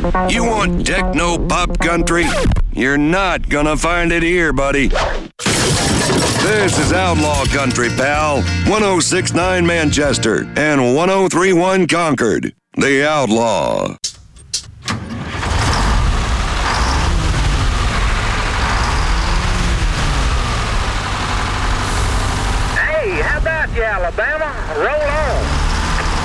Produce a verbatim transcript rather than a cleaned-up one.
You want techno pop country? You're not gonna find it here, buddy. This is Outlaw Country, pal. one oh six point nine Manchester and one oh three point one Concord. The Outlaw. Hey, how about you, Alabama? Roll